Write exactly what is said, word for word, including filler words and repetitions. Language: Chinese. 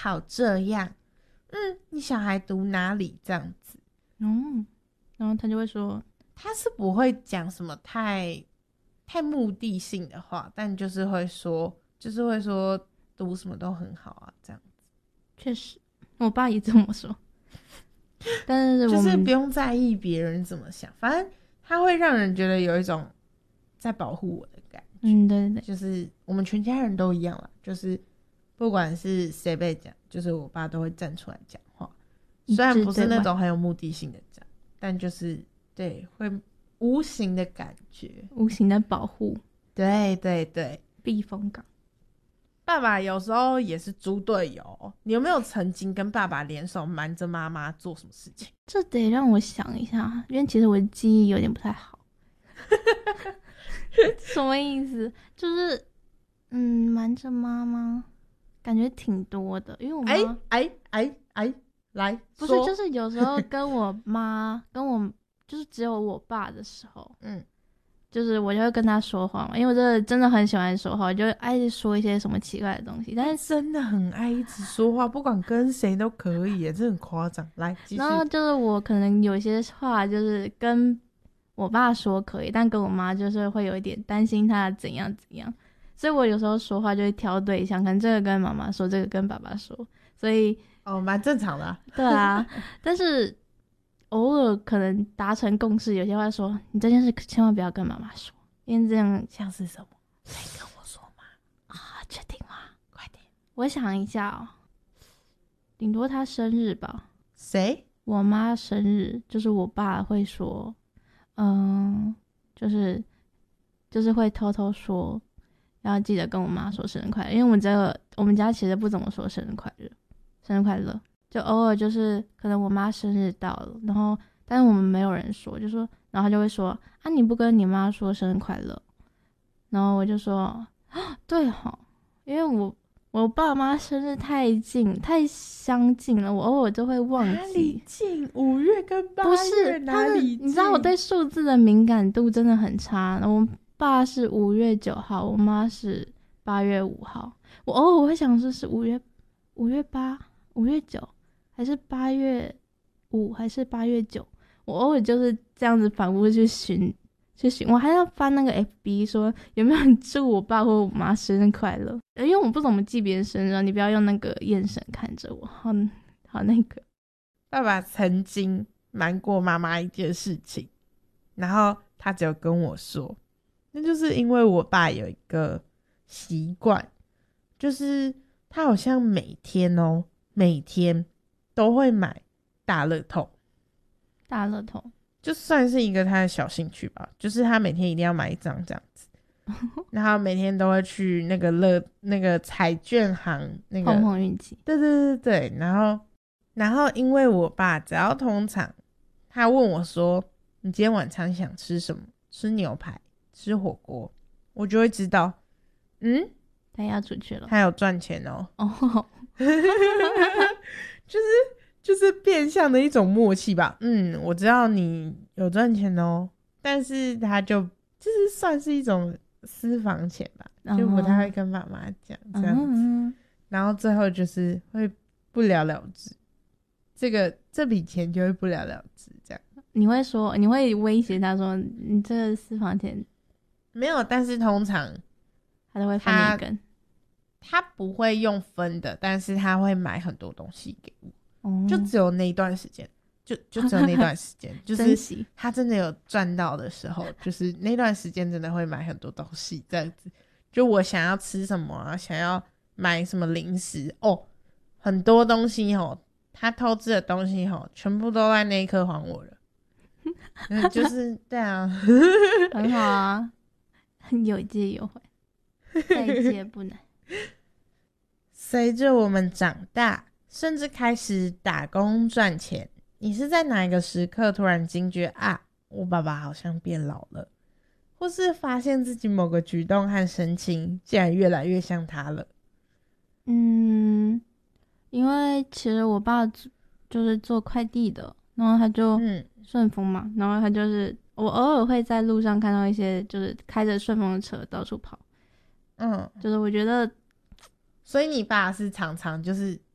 好这样，嗯，你小孩读哪里这样子。 嗯，然后他就会说， 他是不会讲什么太太目的性的话，但就是会说，就是会说读什么都很好啊，这样子。 确实，我爸也这么说。但是我就是不用在意别人怎么想，反正他会让人觉得有一种在保护我的感觉。 嗯，对对对， 就是我们全家人都一样啦，就是不管是谁被讲，就是我爸都会站出来讲话，虽然不是那种很有目的性的讲，但就是对会无形的感觉， 无形的保护， 对对对， 避风港。 爸爸有时候也是猪队友，你有没有曾经跟爸爸联手瞒着妈妈做什么事情？ 这得让我想一下，因为其实我的记忆有点不太好。什么意思？就是嗯，瞒着妈妈，感觉挺多的，因为我妈哎哎哎哎，来， 不是，就是有时候跟我妈跟我就是只有我爸的时候，嗯。就是我就会跟他说话嘛，因为我真的真的很喜欢说话，我就爱说一些什么奇怪的东西。但是真的很爱一直说话，不管跟谁都可以耶，这很夸张。来，继续。 然后就是我可能有些话就是跟我爸说可以，但跟我妈就是会有一点担心他怎样怎样，所以我有时候说话就会挑对象，可能这个跟妈妈说，这个跟爸爸说，所以哦，蛮正常的啊。 对啊，但是偶尔可能达成共识，有些话说你这件事千万不要跟妈妈说，因为这样像是什么？可以跟我说吗？ 啊，确定吗？ 快点， 我想一下哦，顶多他生日吧。 谁？ 我妈生日，就是我爸会说，嗯，就是就是会偷偷说，要记得跟我妈说生日快乐，因为我们这个我们家其实不怎么说生日快乐，生日快乐。就偶尔就是可能我妈生日到了，然后但是我们没有人说，就说然后他就会说啊你不跟你妈说生日快乐，然后我就说啊对齁，因为我我爸妈生日太近太相近了，我偶尔就会忘记。 哪里近？五月跟八月不是哪里近？ 你知道我对数字的敏感度真的很差，我爸是五月九号，我妈是八月五号，我偶尔会想说是五月五月八五月九。还是八月五，还是八月九？我偶尔就是这样子反复去寻，去寻，我还要翻那个 F B 说有没有人祝我爸或我妈生日快乐，因为我不怎么记别人生日，你不要用那个眼神看着我，好好那个。 爸爸曾经瞒过妈妈一件事情，然后他只有跟我说，那就是因为我爸有一个习惯，就是他好像每天哦，每天。都会买大乐透， 大乐透就算是一个他的小兴趣吧，就是他每天一定要买一张这样子，然后每天都会去那个乐那个彩券行那个碰碰运气， 对对对对，然后然后因为我爸只要通常他问我说你今天晚上想吃什么，吃牛排吃火锅，我就会知道嗯他要出去了， 他有赚钱哦哦。 就是就是变相的一种默契吧。嗯，我知道你有赚钱哦，但是他就就是算是一种私房钱吧，就不太会跟妈妈讲这样子、嗯，然后最后就是会不了了之，这个这笔钱就会不了了之这样。 你会说你会威胁他说你这个私房钱没有，但是通常他都会分你一根。 他不会用分的，但是他会买很多东西给我，哦、就只有那一段时间，就就只有那段时间，就是他真的有赚到的时候，就是那段时间真的会买很多东西，这样子。就我想要吃什么啊，想要买什么零食哦，很多东西哦，他偷吃的东西哦，全部都在那一刻还我了。嗯、就是对啊， 很好啊，有借有还，再借不难。 随着我们长大，甚至开始打工赚钱，你是在哪一个时刻突然惊觉啊，我爸爸好像变老了，或是发现自己某个举动和神情竟然越来越像他了？ 嗯，因为其实我爸就是做快递的，然后他就顺丰嘛、嗯，然后他就是我偶尔会在路上看到一些就是开着顺丰的车到处跑，嗯，就是我觉得。 所以你爸是常常就是